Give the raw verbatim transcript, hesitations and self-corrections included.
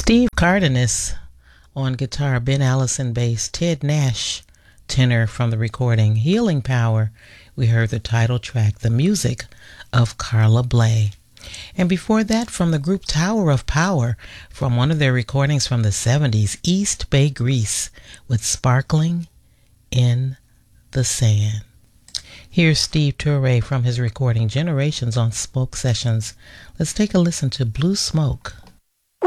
Steve Cardenas on guitar, Ben Allison bass, Ted Nash tenor from the recording Healing Power. We heard the title track, the music of Carla Bley. And before that, from the group Tower of Power, from one of their recordings from the seventies, East Bay Grease with Sparkling in the Sand. Here's Steve Turre from his recording Generations on Smoke Sessions. Let's take a listen to Blue Smoke.